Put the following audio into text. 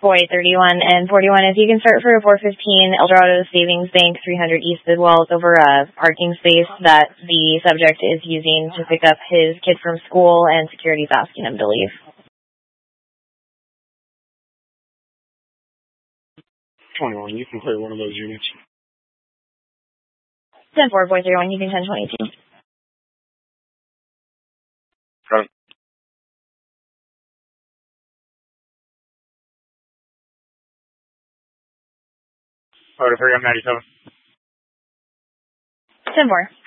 Boy 31 and 41, if you can start for a 415 Eldorado Savings Bank 300 East Bidwell. It's over a parking space that the subject is using to pick up his kid from school, and security's asking him to leave. 21, you can clear one of those units. 10-4, Boy 31, you can 1022. Got it. Order 3, I'm 97. 10-4.